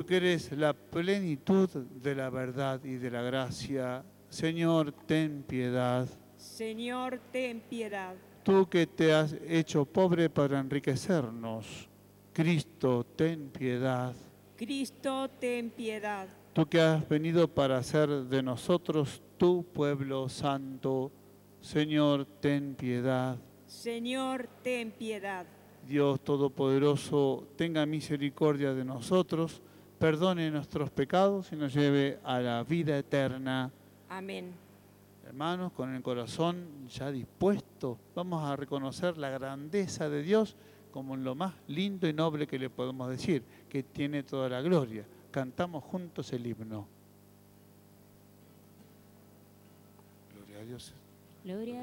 que eres la plenitud de la verdad y de la gracia. Señor, ten piedad. Señor, ten piedad. Tú que te has hecho pobre para enriquecernos. Cristo, ten piedad. Cristo, ten piedad. Tú que has venido para hacer de nosotros tu pueblo santo. Señor, ten piedad. Señor, ten piedad. Dios Todopoderoso, tenga misericordia de nosotros, perdone nuestros pecados y nos lleve a la vida eterna. Amén. Hermanos, con el corazón ya dispuesto, vamos a reconocer la grandeza de Dios como lo más lindo y noble que le podemos decir, que tiene toda la gloria. Cantamos juntos el himno. Gloria a Dios. Gloria